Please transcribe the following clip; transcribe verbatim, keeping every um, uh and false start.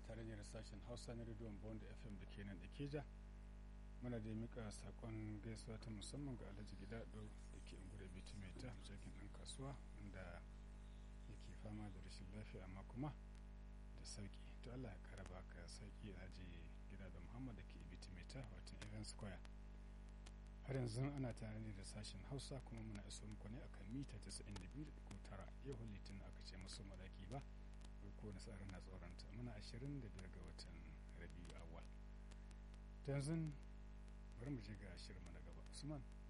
tare ne da sashen hausa na rediyon bond f m da ke nan da keja. Muna da mika sakon gaisuwa ta musamman ga alhaji gidado da ke ungure biti mai ta jakin ɗan kasuwa wanda yake fama da rashin lafiya amma kuma da sauki. To Allah ya kara baka sauki alhaji gidado muhammad da ke biti mai ta watan event square. Har yanzu ana tare ne da sashen hausa kuma muna iso muku ne akan mita casa'in da biyu ko tara yau litin aka ce musu malaki ba ko na tsarin na tsoronta muna ashirin da biyar ga watan rabiu awal. Ta yanzu bari mu je ga shirin na gaba usman.